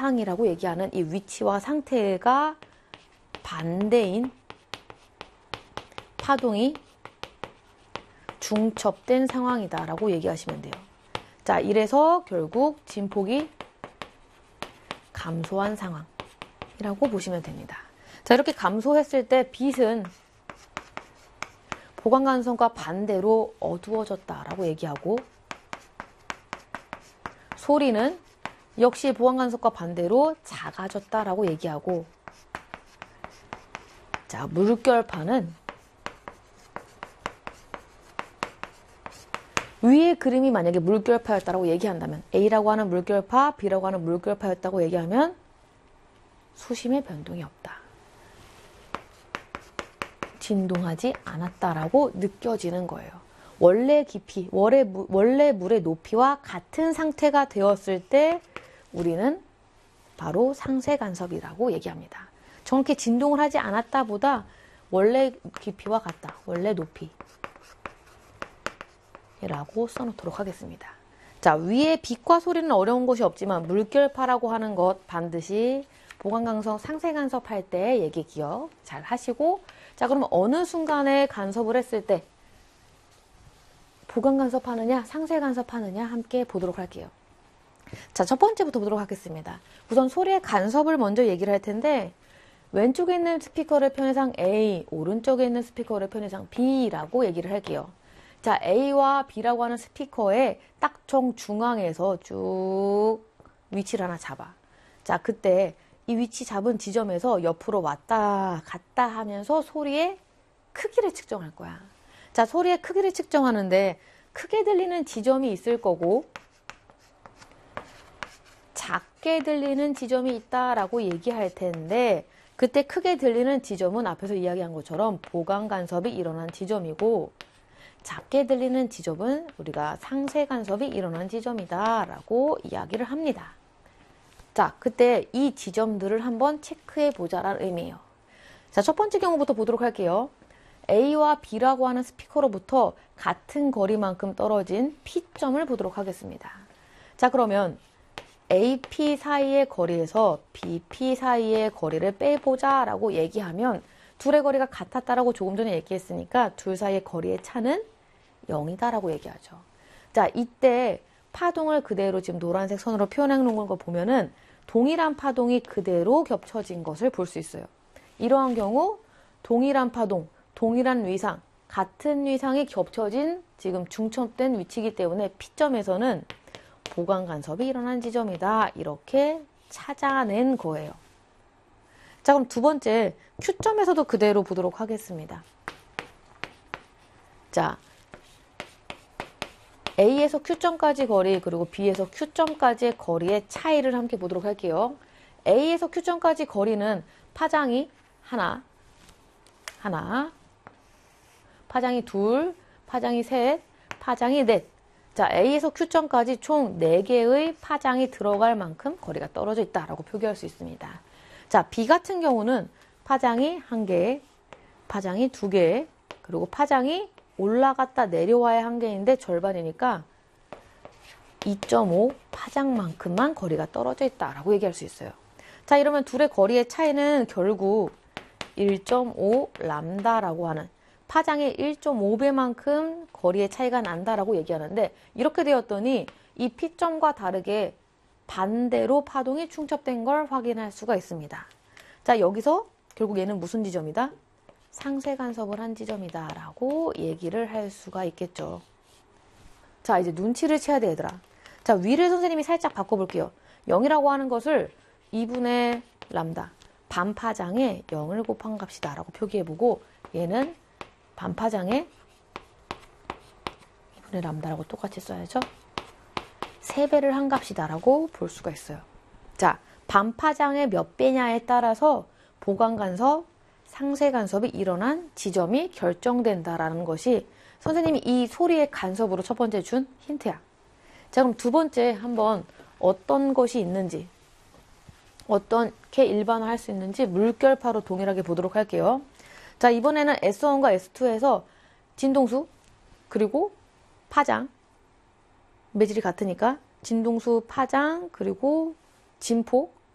이상이라고 얘기하는 이 위치와 상태가 반대인 파동이 중첩된 상황이다 라고 얘기하시면 돼요. 자, 이래서 결국 진폭이 감소한 상황이라고 보시면 됩니다. 자, 이렇게 감소했을 때 빛은 보강간섭과 반대로 어두워졌다라고 얘기하고, 소리는 역시 보강간섭과 반대로 작아졌다라고 얘기하고, 자, 물결파는 위의 그림이 만약에 물결파였다고 얘기한다면, A라고 하는 물결파, B라고 하는 물결파였다고 얘기하면 수심의 변동이 없다. 진동하지 않았다라고 느껴지는 거예요. 원래 깊이, 원래 물의 높이와 같은 상태가 되었을 때 우리는 바로 상쇄간섭이라고 얘기합니다. 정확히 진동을 하지 않았다 보다 원래 깊이와 같다, 원래 높이 라고 써놓도록 하겠습니다. 자, 위에 빛과 소리는 어려운 것이 없지만 물결파라고 하는 것 반드시 보강간섭, 상쇄간섭 할 때 얘기 기억 잘 하시고, 자, 그러면 어느 순간에 간섭을 했을 때 보강간섭 하느냐, 상쇄간섭 하느냐 함께 보도록 할게요. 자, 첫 번째부터 보도록 하겠습니다. 우선 소리의 간섭을 먼저 얘기를 할 텐데, 왼쪽에 있는 스피커의 편의상 A, 오른쪽에 있는 스피커의 편의상 B라고 얘기를 할게요. 자, A와 B라고 하는 스피커의 딱 정중앙에서 쭉 위치를 하나 잡아. 자, 그때 이 위치 잡은 지점에서 옆으로 왔다 갔다 하면서 소리의 크기를 측정할 거야. 자, 소리의 크기를 측정하는데 크게 들리는 지점이 있을 거고 작게 들리는 지점이 있다라고 얘기할 텐데, 그때 크게 들리는 지점은 앞에서 이야기한 것처럼 보강간섭이 일어난 지점이고, 작게 들리는 지점은 우리가 상쇄간섭이 일어난 지점이다 라고 이야기를 합니다. 자, 그때 이 지점들을 한번 체크해 보자라는 의미예요. 자, 첫 번째 경우부터 보도록 할게요. A와 B라고 하는 스피커로부터 같은 거리만큼 떨어진 P점을 보도록 하겠습니다. 자, 그러면 AP 사이의 거리에서 BP 사이의 거리를 빼보자 라고 얘기하면 둘의 거리가 같았다라고 조금 전에 얘기했으니까 둘 사이의 거리의 차는 0이다 라고 얘기하죠. 자, 이때 파동을 그대로 지금 노란색 선으로 표현해 놓은 걸 보면은 동일한 파동이 그대로 겹쳐진 것을 볼 수 있어요. 이러한 경우 동일한 파동, 동일한 위상, 같은 위상이 겹쳐진 지금 중첩된 위치이기 때문에 P점에서는 보강간섭이 일어난 지점이다, 이렇게 찾아낸 거예요. 자, 그럼 두 번째 Q점에서도 그대로 보도록 하겠습니다. 자, A에서 Q점까지 거리, 그리고 B에서 Q점까지의 거리의 차이를 함께 보도록 할게요. A에서 Q점까지 거리는 파장이 하나, 파장이 둘, 파장이 셋, 파장이 넷. 자, A에서 Q점까지 총 4개의 파장이 들어갈 만큼 거리가 떨어져 있다라고 표기할 수 있습니다. 자, B 같은 경우는 파장이 1개, 파장이 2개, 그리고 파장이 올라갔다 내려와야 1개인데 절반이니까 2.5 파장만큼만 거리가 떨어져 있다라고 얘기할 수 있어요. 자, 이러면 둘의 거리의 차이는 결국 1.5 람다라고 하는 파장의 1.5배만큼 거리의 차이가 난다라고 얘기하는데, 이렇게 되었더니 이 P점과 다르게 반대로 파동이 충첩된 걸 확인할 수가 있습니다. 자, 여기서 결국 얘는 무슨 지점이다? 상쇄간섭을 한 지점이다 라고 얘기를 할 수가 있겠죠. 자, 이제 눈치를 채야 돼, 얘들아. 자, 위를 선생님이 살짝 바꿔볼게요. 0이라고 하는 것을 2분의 람다, 반파장에 0을 곱한 값이다 라고 표기해보고, 얘는 반파장에 2분의 람다라고 똑같이 써야죠. 3배를 한 값이다 라고 볼 수가 있어요. 자, 반파장의 몇 배냐에 따라서 보강간섭, 상쇄간섭이 일어난 지점이 결정된다라는 것이 선생님이 이 소리의 간섭으로 첫 번째 준 힌트야. 자, 그럼 두 번째 한번 어떤 것이 있는지, 어떻게 일반화할 수 있는지 물결파로 동일하게 보도록 할게요. 자, 이번에는 S1과 S2에서 진동수 그리고 파장, 매질이 같으니까 진동수, 파장, 그리고 진폭,